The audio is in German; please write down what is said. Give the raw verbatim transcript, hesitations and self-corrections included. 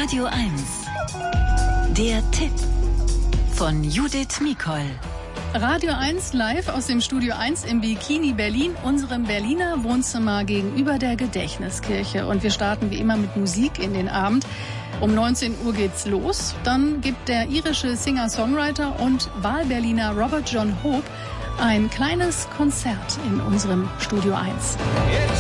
Radio eins. Der Tipp von Judith Mikol. Radio eins live aus dem Studio eins im Bikini Berlin, unserem Berliner Wohnzimmer gegenüber der Gedächtniskirche. Und wir starten wie immer mit Musik in den Abend. Um neunzehn Uhr geht's los. Dann gibt der irische Singer-Songwriter und Wahlberliner Robert John Hope ein kleines Konzert in unserem Studio eins.